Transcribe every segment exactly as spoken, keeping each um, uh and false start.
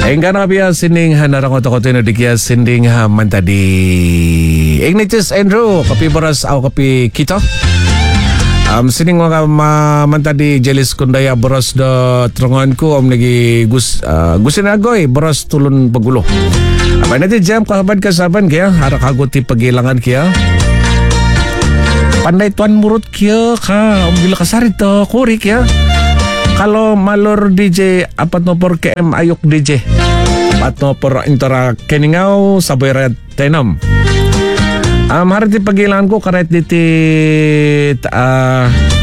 Enggan abia sinding hanarang otak otak dikia sinding ha mantadi. Ignatius Andrew kapi boras au kapi kita. Um, sinding mga ma, mantadi jelis kundaya boras da terongan ko om lagi gus uh, gusin agoy boras tulun pagulo. Apa nanti jam kahaban kasaban kaya harak haguti pagilangan kaya. Pandai tuan murut kia ka bila kasarit to kurik ya. Kalau malor D J apat nomor K M ayuk D J apat nomor intara keningau sabayrat tenom. Um, hari ti pagilangan ko karet ditit uh,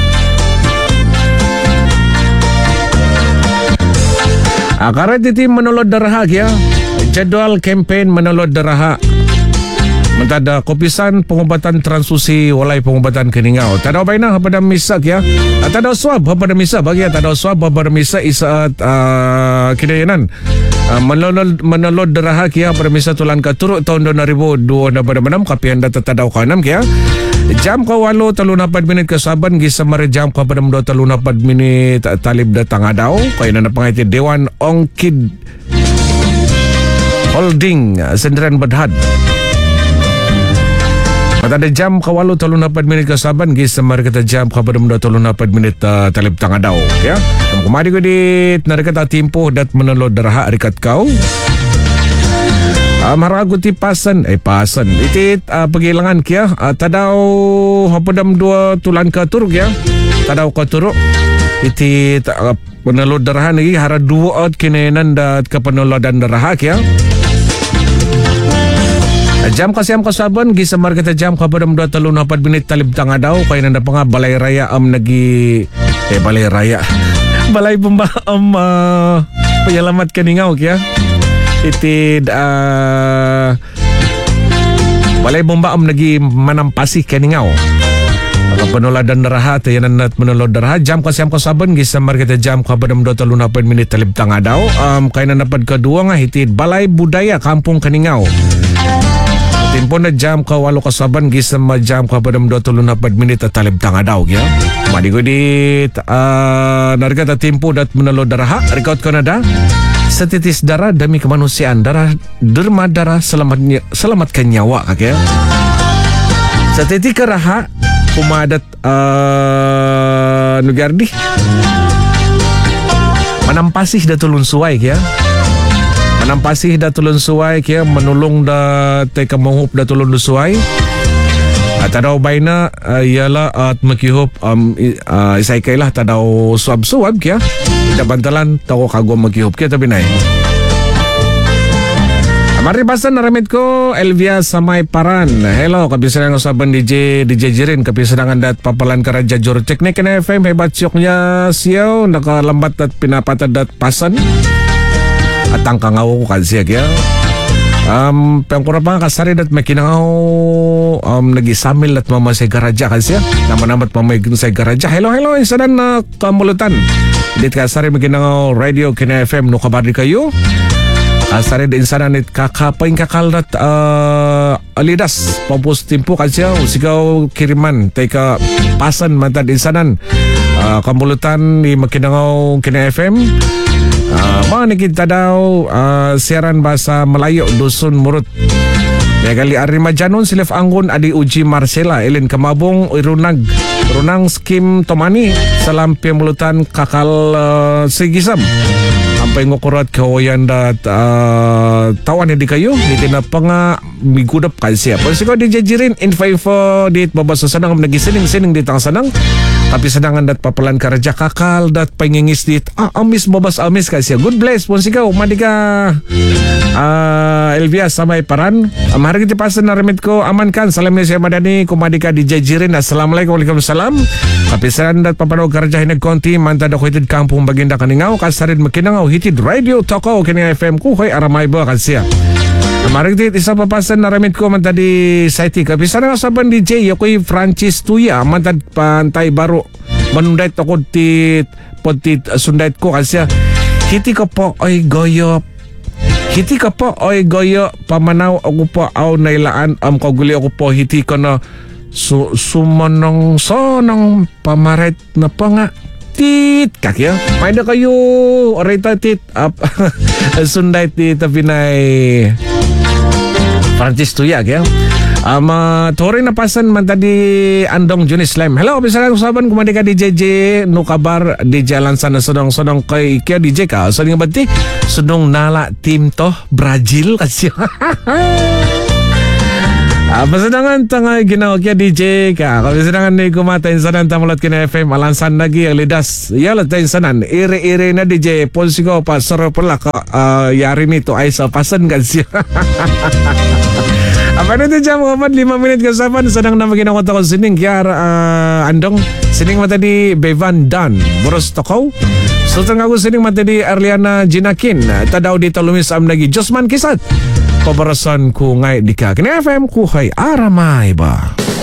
uh, karet diti menolod daraha ya. Jadwal campaign menolod daraha. Mentada kopisan pengobatan transfusi walai pengobatan keningau. Tadaw baina pada misak ya. Tadaw swab pada misak bagi tadaw swab pada misak isaat uh, kidayanan. Uh, menelod menelod deraha kia pada misak tulan katuruk tahun dua ribu dua puluh enam kapian data tadaw kanam kia. Jam ka walo talun apat minit ke saban gi samare jam ka pada mdo talun apat minit talib datang adaw kay na napangiti Dewan Ongkid Holding Sendirian Badhad. Pada jam kawalo talun apat minit kasaban gis samar kata jam kabar mda talun apat minit uh, talib tangadaw ya. Kumari ko dit narikata timpo dat menelod daraha rikat kau. Uh, marago ti pasan ay pasan itit uh, pagilangan kya uh, tadaw hapadam dua tulan ka turuk ya. Tadaw ka turuk itit uh, menelod daraha lagi hara dua at kinenan dat kapanolodan daraha kya. Jam kasiyam kasaban gisamar kita jam kapada mda talun apat minit talib tangadaw kay nanda pa nga balay raya am nagi eh balay raya balay bomba am uh, payalamat kaningaw kya itid uh, balay bomba am nagi manampasi kaningaw penoladan daraha tayanan nat menolod daraha jam kasiyam kasaban gisamar kita jam kapada mda talun apat minit talib tangadaw um, kay nanda pad kadua nga itid balay budaya kampung kaningaw. Timpo na jam ka walo kasaban gisam jam ka padam dua tulun apat minit at talib tangadaw ya. Madi ko dit uh, narigata timpo dat menalo daraha record ko na da sa titis dara dami kemanusiaan dara derma dara selamat selamatkan nyawa kaya. Sa titik karaha kumadat uh, nugardi manampasih datulun suway kaya. Manampasih da tulun suway kaya menulung da teka menghup da tulun suway at tadaw bayna uh, yala at makihup um, uh, isay kailah tadaw suab-suab kaya ida bantalan tawo kagwa makihup kaya tabi na maribasan naramit ko Elvia Samay Paran. Hello kabisadang usaban D J D J Jirin kabisadangan dat papalan karaja jor teknik na F M hebat syoknya siyaw nakalambat at pinapatad dat pasan at ang kangaw ko kasi kaya um, pangkura pa kasari dat makinangaw um, nagisamil at mamasay garaja kasi naman-naman mamasay garaja hello hello isadan na kamulutan dit kasari makinangaw radio kina F M no kabari kayo kasari din isadan it kakapain kakalrat uh, alidas pampus timpo kasi usigaw kiriman teka pasan matad isadan uh, kamulutan ni makinangaw kina F M. Uh, mga nakita daw uh, siaran bahasa Melayu Dusun Murut. Ya kali Arima Janon Silif Anggun Adi Uji Marcela Elin Kamabong Irunag Runang Skim Tomani Salam Pemulutan Kakal uh, Sigisam Sampai ngukurat kawayan dat uh, tawan hindi kayo hindi na pa nga migudap kasi pag siko di jajirin in five dit babasa sanang nagisineng-sineng dit ang sanang tapi sanangan dat papalan karaja kakal dat pangingis dit ah amis babas amis kasi good bless pun siko madika uh, Elvia Samay Paran um, hari kita pasan naramit ko aman kan salam ni saya madani kumadika di jajirin assalamualaikum waalaikumsalam tapi sanang dat papanog karaja hinag konti manta da kuitid kampung baginda kaningaw kasarid makinangaw hitid radio toko kini F M ko koy aramay ba kasi Marigtit isa papasan naramit ko man tadi saiti kapisan nga saban D J ako'y Francis Tuya man tad pantay baro manunday ako tit potit sunday ko kasi hiti ka po ay goyo hiti ka po ay goyo pamanaw ako po aw nailaan am kaguli ako po hiti ka na su sumanong sonong pamaret na pa nga tit kak ya. May na kayo orita tit up sunday ti tapinay Francis Tuyak ya. Um, uh, Tori na pasan man tadi Andong Junis Lem. Hello, bisa lang usapan kumandi ka D J J no kabar D J Alansan na sudong-sudong kay kaya D J ka. So nga bati sudong nala team to Brazil kasi. Ah, pasanangan tanga ginawa kaya D J ka. Kabisanangan ni kumatain sanan tamulat kina F M Alansan lagi ang lidas. Yalat tayo sanan. Ire-ire na D J Ponsigo pa saro pala ka uh, yari nito ay sa pasan kasi. Apa na ito dyan mga lima minit kasapan sanang na maginawat ako sining kaya uh, Andong sining mata di Bevan Dan Boros Tokaw so tang ako sining mata di Arliana Ginakin tadaw dito lumis am lagi Josman Kisat pabarasan ko ngay di ka kini F M ko kay Aramay ba.